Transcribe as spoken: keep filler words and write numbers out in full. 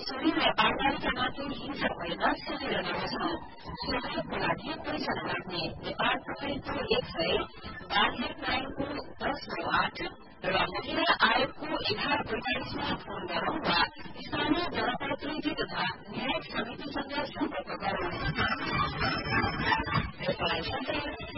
छोरी र बालबालिकामाथि हिंसा भएमा सुनिरहेको छ। सुधारको लागि पैसा नमाग्ने नेपाल प्रहरीको एक सय बाल हेल्पलाइनको दस नौ आठ र महिला आयोगको एघार पैंतालिसमा फोन गरौं वा स्थानीय जनप्रतिनिधि तथा न्यायिक समितिसँग सम्पर्क